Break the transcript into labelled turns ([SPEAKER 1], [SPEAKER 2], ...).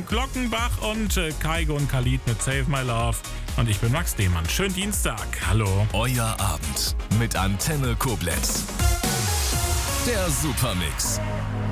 [SPEAKER 1] Glockenbach und Kaigo und Khalid mit Save My Love. Und ich bin Max Demann. Schönen Dienstag. Hallo.
[SPEAKER 2] Euer Abend mit Antenne Koblenz. Der Supermix.